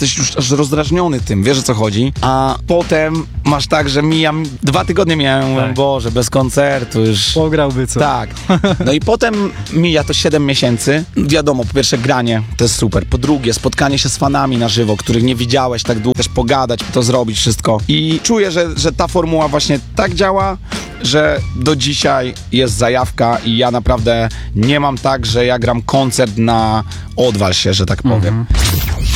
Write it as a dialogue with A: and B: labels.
A: jesteś już aż rozdrażniony tym, wiesz o co chodzi, a potem masz tak, że mijam, 2 tygodnie miałem, mówię, Boże, bez koncertu już.
B: Pograłby co.
A: Tak. No i potem mija to 7 miesięcy. Wiadomo, po pierwsze granie, to jest super. Po drugie, spotkanie się z fanami na żywo, których nie widziałeś tak długo, też pogadać, to zrobić wszystko. I czuję, że ta formuła właśnie tak działa, że do dzisiaj jest zajawka i ja naprawdę nie mam tak, że ja gram koncert na odwal się, że tak powiem.